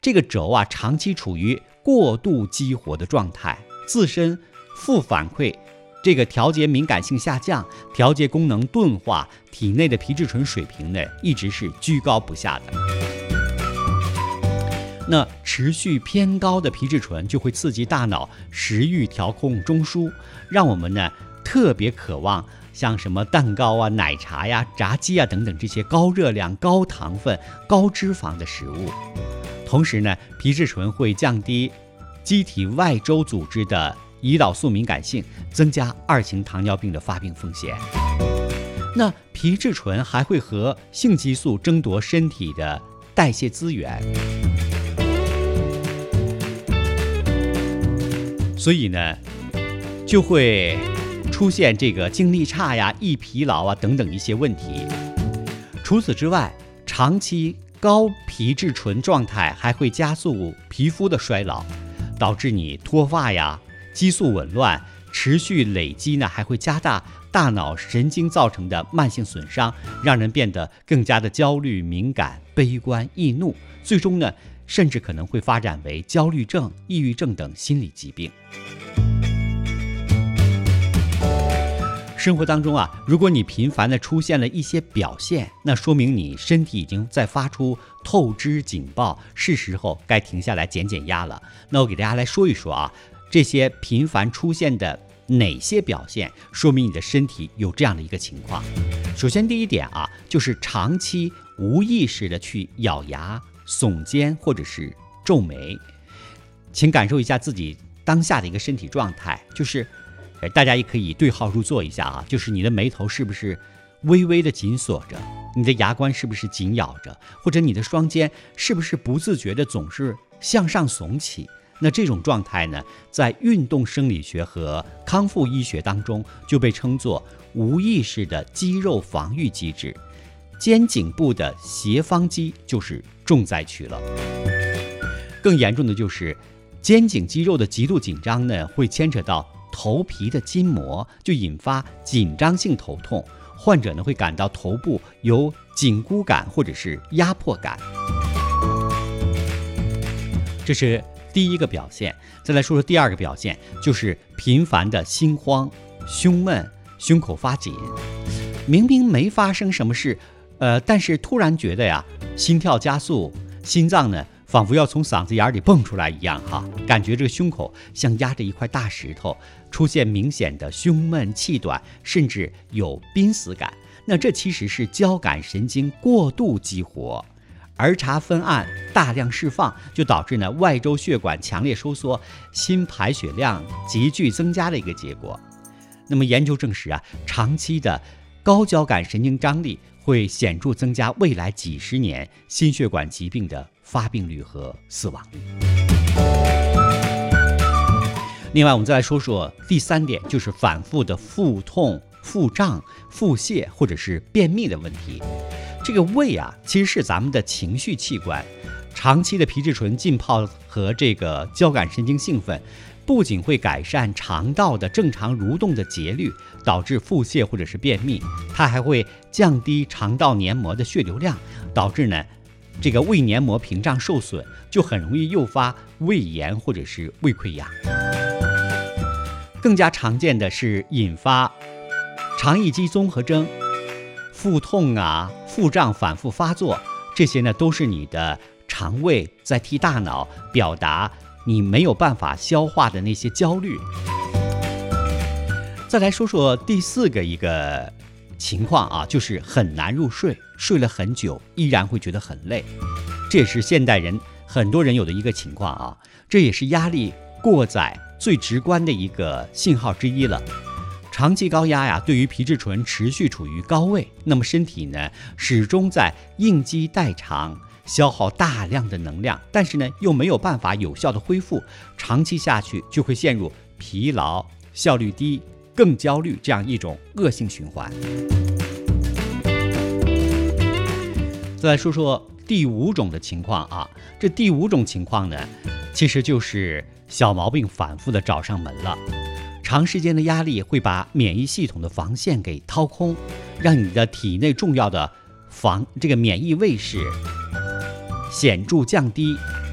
这个轴啊长期处于过度激活的状态，自身负反馈，这个调节敏感性下降，调节功能钝化，体内的皮质醇水平呢一直是居高不下的。那持续偏高的皮质醇就会刺激大脑食欲调控中枢，让我们呢特别渴望像什么蛋糕啊、奶茶呀、炸鸡啊等等这些高热量、高糖分、高脂肪的食物。同时呢，皮质醇会降低机体外周组织的胰岛素敏感性，增加2型糖尿病的发病风险。那皮质醇还会和性激素争夺身体的代谢资源，所以呢，就会出现这个精力差呀、易疲劳啊等等一些问题。除此之外，长期高皮质醇状态还会加速皮肤的衰老，导致你脱发呀、激素紊乱，持续累积呢，还会加大大脑神经造成的慢性损伤，让人变得更加的焦虑、敏感、悲观、易怒，最终呢，甚至可能会发展为焦虑症、抑郁症等心理疾病。生活当中啊，如果你频繁地出现了一些表现，那说明你身体已经在发出透支警报，是时候该停下来减减压了。那我给大家来说一说啊，这些频繁出现的哪些表现，说明你的身体有这样的一个情况。首先第一点啊，就是长期无意识的去咬牙、耸肩或者是皱眉。请感受一下自己当下的一个身体状态，就是大家也可以对号入座一下啊，就是你的眉头是不是微微的紧锁着，你的牙关是不是紧咬着，或者你的双肩是不是不自觉的总是向上耸起。那这种状态呢，在运动生理学和康复医学当中就被称作无意识的肌肉防御机制，肩颈部的斜方肌就是重灾区了。更严重的就是肩颈肌肉的极度紧张呢，会牵扯到头皮的筋膜，就引发紧张性头痛，患者呢会感到头部有紧箍感或者是压迫感。这是第一个表现。再来说说第二个表现，就是频繁的心慌、胸闷、胸口发紧。明明没发生什么事，但是突然觉得呀，心跳加速，心脏呢仿佛要从嗓子眼里蹦出来一样哈，感觉这个胸口像压着一块大石头，出现明显的胸闷、气短，甚至有濒死感。那这其实是交感神经过度激活，儿茶酚胺大量释放，就导致呢外周血管强烈收缩，心排血量急剧增加的一个结果。那么研究证实啊，长期的高交感神经张力会显著增加未来几十年心血管疾病的发病率和死亡率。另外，我们再来说说第三点，就是反复的腹痛、腹胀、腹泻或者是便秘的问题。这个胃啊，其实是咱们的情绪器官，长期的皮质醇浸泡和这个交感神经兴奋，不仅会改善肠道的正常蠕动的节律，导致腹泻或者是便秘，它还会降低肠道黏膜的血流量，导致呢这个胃黏膜屏障受损，就很容易诱发胃炎或者是胃溃疡。更加常见的是引发肠易激综合征、腹痛啊、腹胀反复发作，这些呢都是你的肠胃在替大脑表达你没有办法消化的那些焦虑。再来说说第四个一个情况啊，就是很难入睡，睡了很久依然会觉得很累，这也是现代人很多人有的一个情况啊，这也是压力过载最直观的一个信号之一了。长期高压呀，对于皮质醇持续处于高位，那么身体呢始终在应激代偿，消耗大量的能量，但是呢又没有办法有效的恢复，长期下去就会陷入疲劳、效率低、更焦虑这样一种恶性循环。再来说说第五种的情况啊，这第五种情况呢，其实就是小毛病反复的找上门了。长时间的压力会把免疫系统的防线给掏空，让你的体内重要的这个免疫卫士显著降低，